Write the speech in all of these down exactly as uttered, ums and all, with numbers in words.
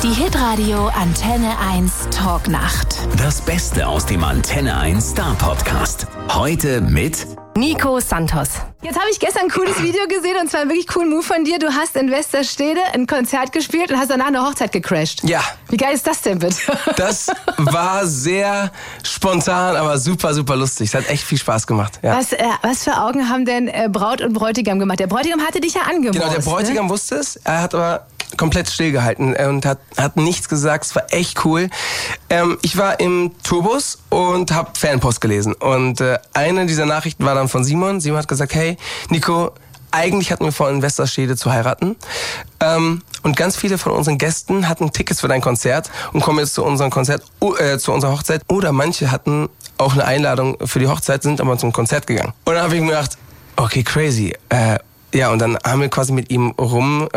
Die Hitradio Antenne eins Talknacht. Das Beste aus dem Antenne eins Star Podcast. Heute mit Nico Santos. Jetzt habe ich gestern ein cooles Video gesehen und zwar einen wirklich coolen Move von dir. Du hast in Westerstede ein Konzert gespielt und hast danach eine Hochzeit gecrasht. Ja. Wie geil ist das denn bitte? Das war sehr spontan, aber super, super lustig. Es hat echt viel Spaß gemacht. Ja. Was, äh, was für Augen haben denn äh, Braut und Bräutigam gemacht? Der Bräutigam hatte dich ja angemorst. Genau, der Bräutigam ne? wusste es. Er hat aber komplett stillgehalten und hat, hat nichts gesagt. Es war echt cool. Ähm, ich war im Tourbus und habe Fanpost gelesen. Und äh, eine dieser Nachrichten war dann von Simon. Simon hat gesagt, hey, Nico, eigentlich hatten wir vor, in Westerstede zu heiraten. Ähm, und ganz viele von unseren Gästen hatten Tickets für dein Konzert und kommen jetzt zu unserem Konzert, äh, zu unserer Hochzeit. Oder manche hatten auch eine Einladung für die Hochzeit, sind aber zum Konzert gegangen. Und dann habe ich mir gedacht, okay, crazy. Äh, Ja, und dann haben wir quasi mit ihm rum,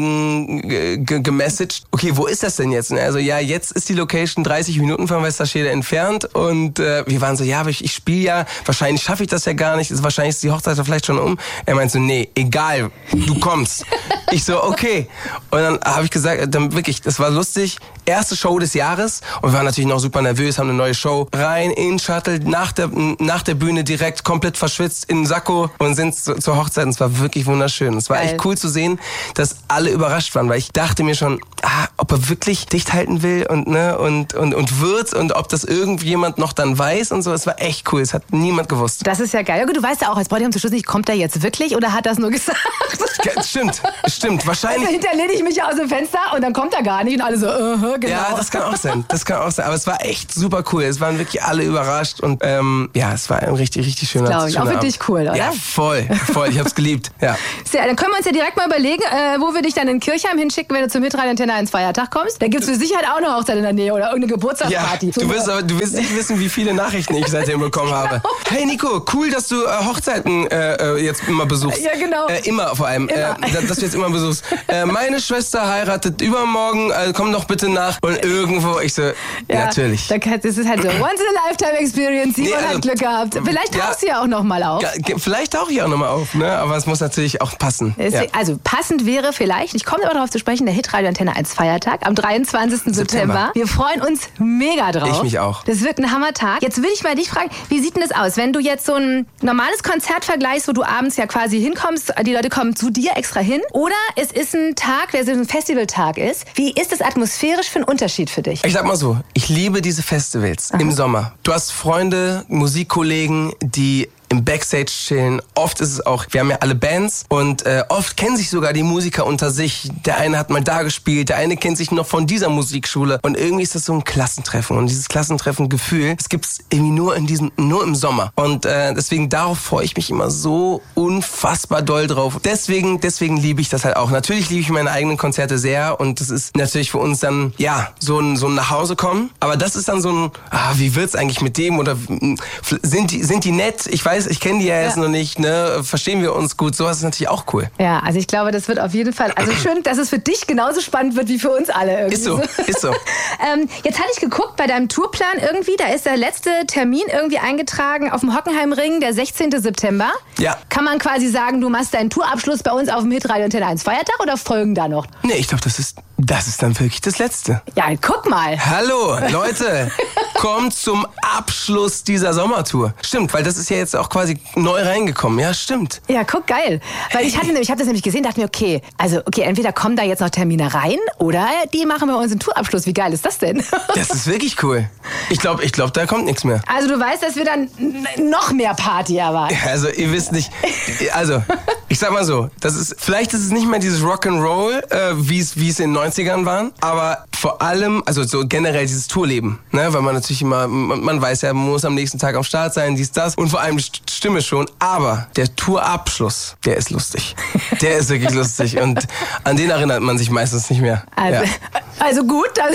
rum gemessaged. Okay, wo ist das denn jetzt? Also ja, jetzt ist die Location dreißig Minuten von Westerstede entfernt und äh, wir waren so, ja, aber ich, ich spiele ja, wahrscheinlich schaffe ich das ja gar nicht, ist, wahrscheinlich ist die Hochzeit vielleicht schon um. Er meint so, nee, egal, du kommst. Ich so, okay. Und dann habe ich gesagt, dann wirklich, das war lustig, erste Show des Jahres und wir waren natürlich noch super nervös, haben eine neue Show rein in Shuttle, nach der, nach der Bühne direkt komplett verschwitzt in den Sakko und sind zu, zur Hochzeit und es war wirklich wunderschön. Es war Geil. echt cool zu sehen, dass alle überrascht waren, weil ich dachte mir schon, ah, ob er wirklich dicht halten will und ne und und und wird und ob das irgendjemand noch dann weiß und so. Es war echt cool. Es hat niemand gewusst. Das ist ja geil. Du weißt ja auch als Bräutigam zum Schluss nicht, kommt er jetzt wirklich oder hat das nur gesagt? Ja, stimmt, stimmt. Wahrscheinlich. Also hinterlehne ich mich ja aus dem Fenster und dann kommt er gar nicht und alle so, uh, genau. Ja, das kann auch sein. Das kann auch sein. Aber es war echt super cool. Es waren wirklich alle überrascht und ähm, ja, es war ein richtig, richtig schöner Abend. Glaube ich. Auch für dich cool, oder? Ja, voll, voll. Ich hab's geliebt. Ja. Sehr, dann können wir uns ja direkt mal überlegen, äh, wo wir dich dann in Kirchheim hinschicken, wenn du zum Hitradio Antenne eins Feiertag kommst. Da gibt's für Sicherheit auch eine Hochzeit in der Nähe oder irgendeine Geburtstagsparty. Ja, du wirst aber du wirst nicht wissen, wie viele Nachrichten ich seitdem bekommen habe. Hey Nico, cool, dass du äh, Hochzeiten äh, jetzt immer besuchst. Ja, genau. Äh, immer vor allem. Immer. Äh, dass du jetzt immer besuchst. Äh, meine Schwester heiratet übermorgen, äh, komm doch bitte nach. Und irgendwo, ich so, ja, natürlich. Da kann, das ist halt so Once-in-a-Lifetime-Experience. Simon Nee, also, hat Glück gehabt. Vielleicht ja. tauchst du ja auch noch mal auf. Ja, vielleicht tauche ich auch nochmal auf, ne? Aber es muss natürlich auch passen. Deswegen, Ja. Also passend wäre vielleicht, ich komme aber darauf zu sprechen, der Hitradio Antenne eins Feiertag am dreiundzwanzigsten September. September. Wir freuen uns mega drauf. Ich mich auch. Das wird ein Hammertag. Jetzt will ich mal dich fragen, wie sieht denn das aus, wenn du jetzt so ein normales Konzert vergleichst, wo du abends ja quasi hinkommst, die Leute kommen zu dir extra hin, oder es ist ein Tag, der so ein Festivaltag ist. Wie ist das atmosphärisch für einen Unterschied für dich? Ich sag mal so, ich liebe diese Festivals im Sommer. Du hast Freunde, Musikkollegen, die im Backstage chillen. Oft ist es auch, wir haben ja alle Bands und äh, oft kennen sich sogar die Musiker unter sich. Der eine hat mal da gespielt, der eine kennt sich noch von dieser Musikschule und irgendwie ist das so ein Klassentreffen und dieses Klassentreffen-Gefühl, das gibt's irgendwie nur in diesem, nur im Sommer und äh, deswegen darauf freue ich mich immer so unfassbar doll drauf. Deswegen, deswegen liebe ich das halt auch. Natürlich liebe ich meine eigenen Konzerte sehr und das ist natürlich für uns dann, ja, so ein, so ein Nachhausekommen, aber das ist dann so ein, ah, wie wird's eigentlich mit dem oder sind die, sind die nett? Ich weiß, ich kenne die ja jetzt ja. noch nicht, ne? Verstehen wir uns gut? Sowas ist natürlich auch cool. Ja, also ich glaube, das wird auf jeden Fall, also schön, dass es für dich genauso spannend wird wie für uns alle irgendwie. Ist so, ist so. ähm, jetzt hatte ich geguckt bei deinem Tourplan irgendwie, da ist der letzte Termin irgendwie eingetragen auf dem Hockenheimring, der sechzehnten September. Ja. Kann man quasi sagen, du machst deinen Tourabschluss bei uns auf dem Hitradio Antenne eins Feiertag oder folgen da noch? Nee, ich glaube, das ist, das ist dann wirklich das Letzte. Ja, guck mal. Hallo, Leute, kommt zum Abschluss dieser Sommertour. Stimmt, weil das ist ja jetzt auch quasi neu reingekommen. Ja, stimmt. Ja, guck, geil. Weil ich hatte nämlich, ich habe das nämlich gesehen, dachte mir, okay, also okay, entweder kommen da jetzt noch Termine rein oder die machen bei uns einen Tourabschluss. Wie geil ist das denn? Das ist wirklich cool. Ich glaube, ich glaube, da kommt nichts mehr. Also du weißt, dass wir dann noch mehr Party erwarten. Also ihr wisst nicht, also ich sag mal so, das ist, vielleicht ist es nicht mehr dieses Rock'n'Roll, äh, wie es wie es in den neunzigern waren, aber vor allem, also so generell dieses Tourleben, ne, weil man natürlich immer, man, man weiß ja, man muss am nächsten Tag am Start sein, dies, das und vor allem die Stimme schon, aber der Tourabschluss, der ist lustig. Der ist wirklich lustig und an den erinnert man sich meistens nicht mehr. Also, ja. also gut, da,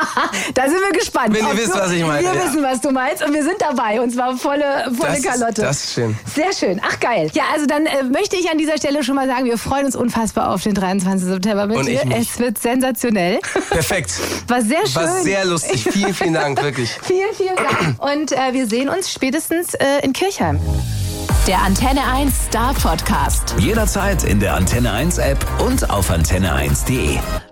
da sind wir gespannt. Wenn ihr Ob wisst, du, was ich meine. Wir ja. wissen, was du meinst und wir sind dabei und zwar volle, volle das Kalotte. Ist, das ist schön. Sehr schön. Ach geil. Ja, also dann äh, möchte ich an dieser Stelle schon mal sagen, wir freuen uns unfassbar auf den dreiundzwanzigsten September mit und dir. Es wird sensationell. Perfekt. War sehr schön. War sehr lustig. Vielen, vielen Dank, wirklich. Vielen, vielen Dank. Und äh, wir sehen uns spätestens äh, in Kirchheim. Der Antenne eins Star Podcast. Jederzeit in der Antenne eins App und auf antenne eins punkt de.